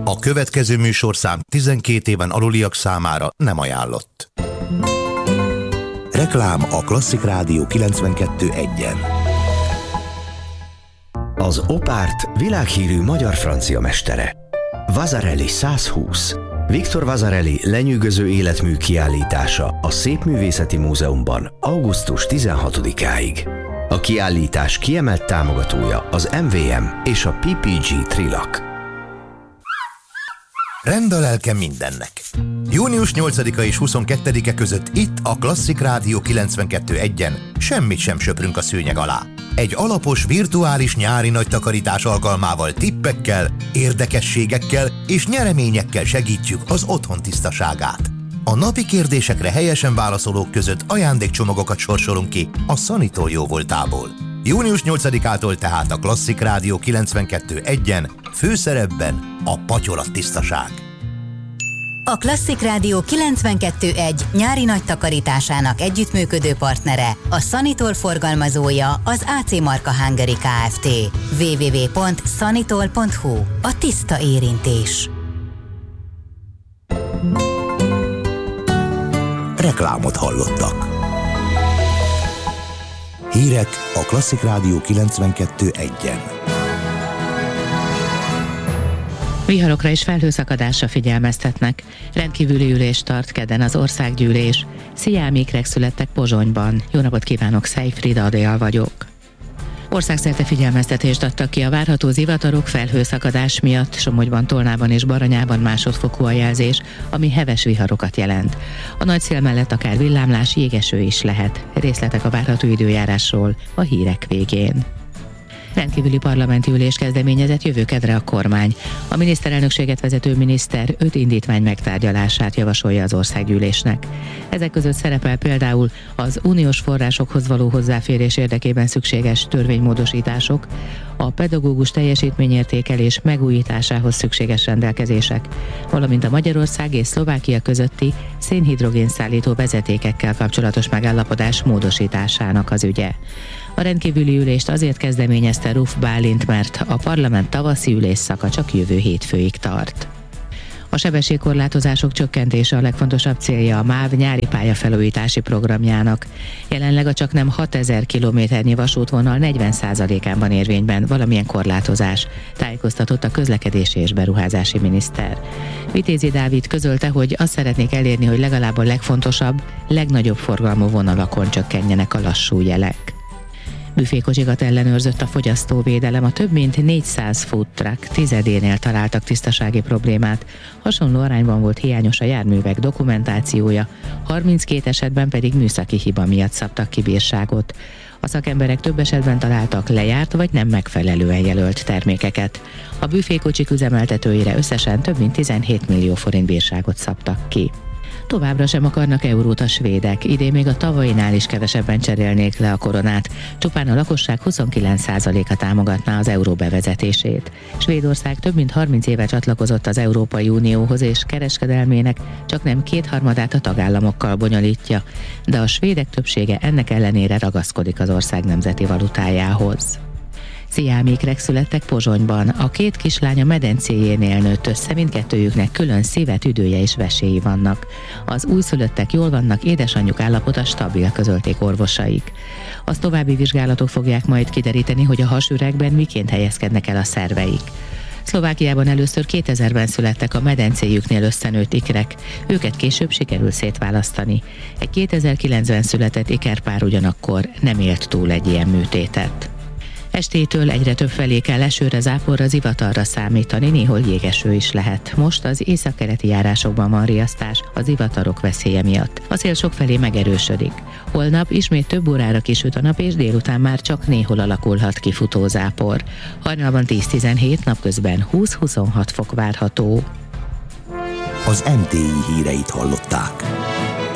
A következő műsorszám 12 éven aluliak számára nem ajánlott. Reklám a Klasszik Rádió 92.1-en. Az Opárt világhírű magyar-francia mestere. Vasarely 120. Viktor Vasarely lenyűgöző életmű kiállítása a Szépművészeti Múzeumban augusztus 16-áig. A kiállítás kiemelt támogatója az MVM és a PPG Trilak. Rend a lelke mindennek. Június 8-a és 22-e között itt a Klasszik Rádió 92.1-en semmit sem söprünk a szőnyeg alá. Egy alapos virtuális nyári nagy takarítás alkalmával tippekkel, érdekességekkel és nyereményekkel segítjük az otthon tisztaságát. A napi kérdésekre helyesen válaszolók között ajándékcsomagokat sorsolunk ki a Sanitól jóvoltából. Június 8-ától tehát a Klasszik Rádió 92.1-en főszerepben a patyolattisztaság. A Klasszik Rádió 92.1 nyári nagy takarításának együttműködő partnere, a Sanitol forgalmazója az AC Marka Hungary Kft. www.sanitol.hu. A tiszta érintés. Reklámot hallottak. Hírek a Klasszik Rádió 92.1-en. Viharokra és felhőszakadásra figyelmeztetnek. Rendkívüli ülést tart kedden az országgyűlés. Sziámékrek születtek Pozsonyban. Jó napot kívánok, Szejfrida Adél vagyok. Országszerte figyelmeztetést adtak ki a várható zivatarok, felhőszakadás miatt. Somogyban, Tolnában és Baranyában másodfokú a jelzés, ami heves viharokat jelent. A nagy szél mellett akár villámlás, jégeső is lehet. Részletek a várható időjárásról a hírek végén. Rendkívüli parlamenti ülés kezdeményezett jövő kedre a kormány. A miniszterelnökséget vezető miniszter 5 indítvány megtárgyalását javasolja az országgyűlésnek. Ezek között szerepel például az uniós forrásokhoz való hozzáférés érdekében szükséges törvénymódosítások, a pedagógus teljesítményértékelés megújításához szükséges rendelkezések, valamint a Magyarország és Szlovákia közötti szénhidrogén szállító vezetékekkel kapcsolatos megállapodás módosításának az ügye. A rendkívüli ülést azért kezdeményezte Ruf Bálint, mert a parlament tavaszi ülésszaka csak jövő hétfőig tart. A sebességkorlátozások csökkentése a legfontosabb célja a MÁV nyári pályafelújítási programjának. Jelenleg a csaknem 6000 kilométernyi vasútvonal 40%-án van érvényben valamilyen korlátozás, tájékoztatott a közlekedési és beruházási miniszter. Vitézi Dávid közölte, hogy azt szeretnék elérni, hogy legalább a legfontosabb, legnagyobb forgalmú vonalakon csökkenjenek a lassú jelek. Büfékocsikat ellenőrzött a fogyasztóvédelem, a több mint 400 food truck tizedénél találtak tisztasági problémát. Hasonló arányban volt hiányos a járművek dokumentációja, 32 esetben pedig műszaki hiba miatt szabtak ki bírságot. A szakemberek több esetben találtak lejárt vagy nem megfelelően jelölt termékeket. A büfékocsik üzemeltetőire összesen több mint 17 millió forint bírságot szabtak ki. Továbbra sem akarnak eurót a svédek, idén még a tavainál is kevesebben cserélnék le a koronát, csupán a lakosság 29%-a támogatná az euró bevezetését. Svédország több mint 30 éve csatlakozott az Európai Unióhoz, és kereskedelmének csaknem 2/3 a tagállamokkal bonyolítja, de a svédek többsége ennek ellenére ragaszkodik az ország nemzeti valutájához. Sziámékrek születtek Pozsonyban. A 2 kislány a medencéjénél nőtt össze, mindkettőjüknek külön szíve, tüdője és veséi vannak. Az újszülöttek jól vannak, édesanyjuk állapota stabil, közölték orvosaik. Az további vizsgálatok fogják majd kideríteni, hogy a hasüregben miként helyezkednek el a szerveik. Szlovákiában először 2000-ben születtek a medencéjüknél összenőtt ikrek, őket később sikerül szétválasztani. Egy 2009-ben született ikerpár ugyanakkor nem élt túl egy ilyen műtétet. Estétől egyre több felé kell esőre, záporra, zivatarra számítani, néhol jégeső is lehet. Most az északkeleti járásokban van riasztás a zivatarok veszélye miatt. A szél sokfelé megerősödik. Holnap ismét több órára kisüt a nap, és délután már csak néhol alakulhat ki futózápor. Hajnalban 10-17, napközben 20-26 fok várható. Az MTI híreit hallották.